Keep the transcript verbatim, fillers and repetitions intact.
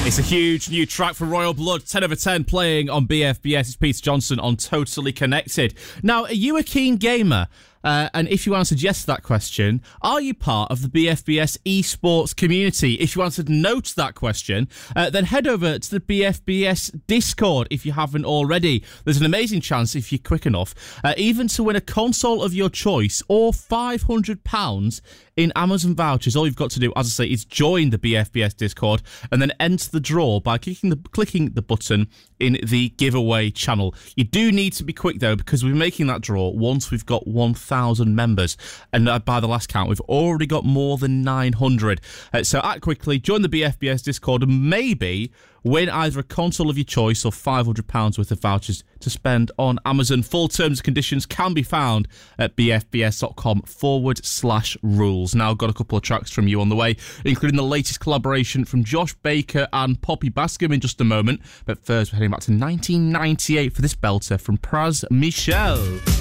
It's a huge new track for Royal Blood, ten over ten playing on B F B S. It's Peter Johnson on Totally Connected. Now, are you a keen gamer? Uh, and if you answered yes to that question, are you part of the B F B S esports community? If you answered no to that question, uh, then head over to the B F B S Discord if you haven't already. There's an amazing chance, if you're quick enough, uh, even to win a console of your choice or five hundred pounds in Amazon vouchers. All you've got to do, as I say, is join the B F B S Discord and then enter the draw by clicking the, clicking the button in the giveaway channel. You do need to be quick, though, because we're making that draw once we've got one thousand members. And uh, by the last count, we've already got more than nine hundred. Uh, so act quickly, join the B F B S Discord, and maybe win either a console of your choice or five hundred pounds worth of vouchers to spend on Amazon. Full terms and conditions can be found at bfbs.com forward slash rules. Now, I've got a couple of tracks from you on the way, including the latest collaboration from Josh Baker and Poppy Bascom in just a moment. But first, we're heading back to nineteen ninety-eight for this belter from Pras Michel.